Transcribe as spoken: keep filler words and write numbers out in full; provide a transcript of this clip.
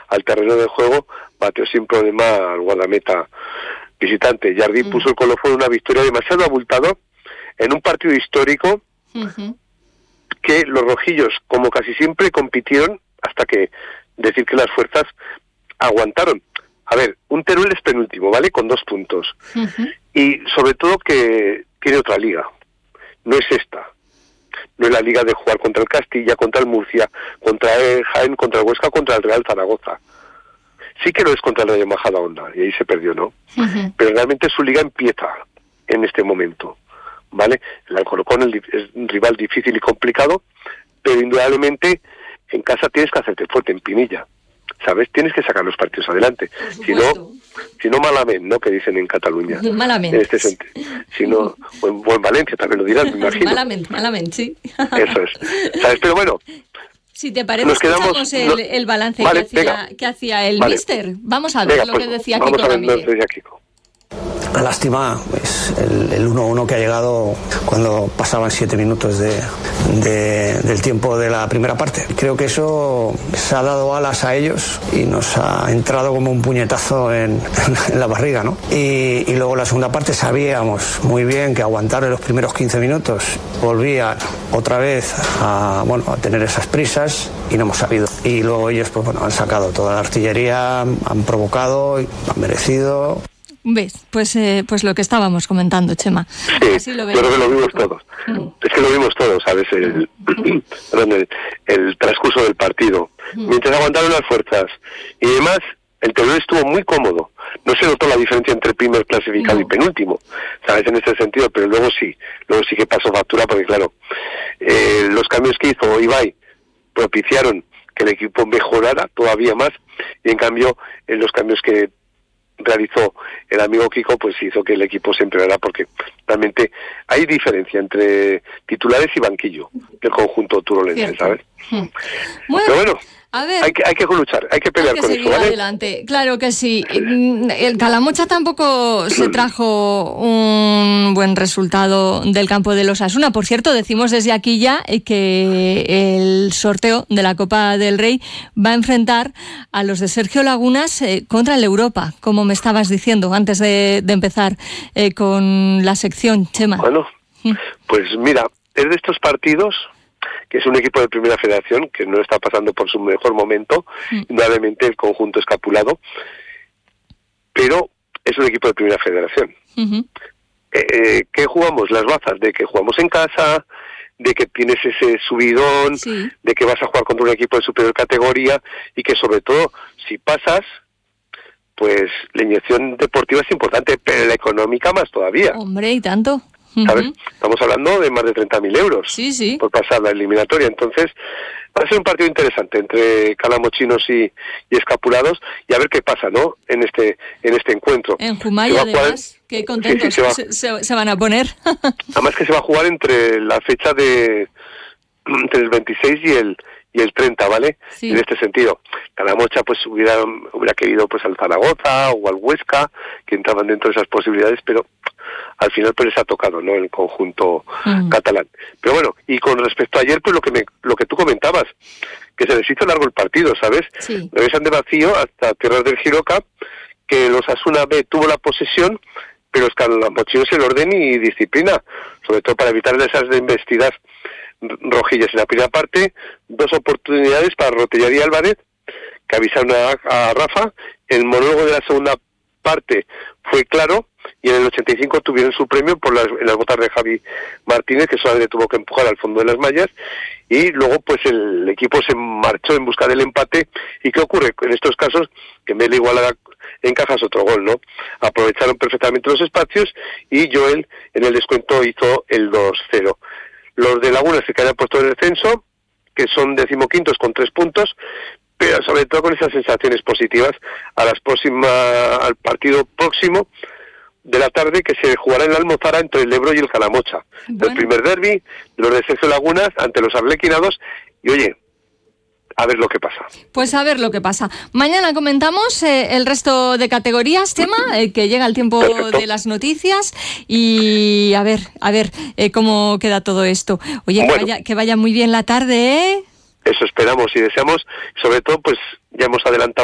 al terreno de juego, bateó sin problema al guardameta visitante. Jardín uh-huh. puso el colofón, una victoria demasiado abultado en un partido histórico uh-huh. que los rojillos, como casi siempre, compitieron hasta que decir que las fuerzas aguantaron. A ver, un Teruel es penúltimo, ¿vale? Con dos puntos. Uh-huh. Y sobre todo que tiene otra liga. No es esta. No es la liga de jugar contra el Castilla, contra el Murcia, contra el Jaén, contra el Huesca, contra el Real Zaragoza. Sí que lo es contra el Rayo Majadahonda, y ahí se perdió, ¿no? Uh-huh. Pero realmente su liga empieza en este momento, ¿vale? El Alcorcón es un rival difícil y complicado, pero indudablemente en casa tienes que hacerte fuerte, en Pinilla. ¿Sabes? Tienes que sacar los partidos adelante. Si no, si no malamente, ¿no? Que dicen en Cataluña. Malamente. En este sentido. Si no, o en, o en Valencia también lo dirán, me imagino. Malamente, malamente, sí. Eso es. ¿Sabes? Pero bueno. Si te parece, nos quedamos, escuchamos el, no, el balance vale, que, hacía, que hacía el vale. míster. Vamos a ver venga, lo pues, que decía vamos Kiko a ver Ramírez. lo que decía Kiko. La lástima es el, el uno uno que ha llegado cuando pasaban siete minutos de, de, del tiempo de la primera parte. Creo que eso se ha dado alas a ellos y nos ha entrado como un puñetazo en, en la barriga, ¿no? Y, y luego la segunda parte sabíamos muy bien que aguantar en los primeros quince minutos volvían otra vez a, bueno, a tener esas prisas y no hemos sabido. Y luego ellos pues, bueno, han sacado toda la artillería, han provocado, han merecido. ¿Ves? Pues eh, pues lo que estábamos comentando, Chema. Sí, Así lo yo creo que lo vimos todos. Mm. Es que lo vimos todos, ¿sabes? El, perdón, el, el transcurso del partido. Mm. Mientras aguantaron las fuerzas y demás, el Teruel estuvo muy cómodo. No se notó la diferencia entre primer clasificado no. y penúltimo, ¿sabes? En ese sentido, pero luego sí, luego sí que pasó factura, porque claro, eh, los cambios que hizo Ibai propiciaron que el equipo mejorara todavía más, y en cambio, en los cambios que realizó el amigo Kiko, pues hizo que el equipo se empeorara, porque realmente hay diferencia entre titulares y banquillo del conjunto turolense, ¿sabes? Bueno, pero bueno, a ver, hay que hay que luchar, hay que pelear hay que con seguir eso, ¿vale? Adelante. Claro que sí. El Calamocha tampoco se trajo un buen resultado del campo del Osasuna. Por cierto, decimos desde aquí ya que el sorteo de la Copa del Rey va a enfrentar a los de Sergio Lagunas eh, contra el Europa, como me estabas diciendo antes de, de empezar eh, con la sección, Chema. Bueno, pues mira, es de estos partidos que es un equipo de primera federación que no está pasando por su mejor momento, mm. indudablemente el conjunto escapulado, pero es un equipo de primera federación. Uh-huh. Eh, eh, ¿Qué jugamos? Las bazas de que jugamos en casa, de que tienes ese subidón, sí. de que vas a jugar contra un equipo de superior categoría, y que sobre todo, si pasas, pues la inyección deportiva es importante, pero la económica más todavía. Hombre, ¿y tanto? ¿Sabes? Uh-huh. Estamos hablando de más de treinta mil euros sí, sí. por pasar la eliminatoria. Entonces, va a ser un partido interesante entre calamochinos y, y escapulados, y a ver qué pasa, ¿no? En este en este encuentro. En Jumaya, además, qué contentos sí, sí, se, va, se, se, se van a poner. Además que se va a jugar entre la fecha de entre el veintiséis y el y el treinta, ¿vale? Sí. En este sentido, Calamocha pues hubiera hubiera querido pues al Zaragoza o al Huesca, que entraban dentro de esas posibilidades, pero al final pues les ha tocado, ¿no? El conjunto mm. catalán. Pero bueno, y con respecto a ayer, pues lo que me, lo que tú comentabas, que se les hizo largo el partido, ¿sabes? Sí. Regresan de vacío hasta tierras del Jiroca, que los Asuna B tuvo la posesión, pero los calamochinos el orden y disciplina, sobre todo para evitar esas embestidas rojillas. En la primera parte, dos oportunidades para Rotellar y Álvarez, que avisaron a, a Rafa. El monólogo de la segunda parte fue claro, y en el ochenta y cinco tuvieron su premio por las, en las botas de Javi Martínez, que solamente tuvo que empujar al fondo de las mallas, y luego pues el equipo se marchó en busca del empate. ¿Y qué ocurre en estos casos? Que en vez de igualar encajas otro gol, ¿no? Aprovecharon perfectamente los espacios, y Joel en el descuento hizo el dos cero. Los de Lagunas se quedan puestos en descenso, que son decimoquintos con tres puntos, pero sobre todo con esas sensaciones positivas a las próximas, al partido próximo de la tarde, que se jugará en la Almozara entre el Ebro y el Calamocha. Bueno. El primer derbi de los de Sergio Lagunas ante los arlequinados, y oye, a ver lo que pasa. Pues a ver lo que pasa. Mañana comentamos eh, el resto de categorías, Chema, eh, que llega el tiempo Perfecto. De las noticias, y a ver, a ver eh, cómo queda todo esto. Oye, bueno. que, vaya, que vaya muy bien la tarde, ¿eh? Eso esperamos y deseamos, sobre todo, pues ya hemos adelantado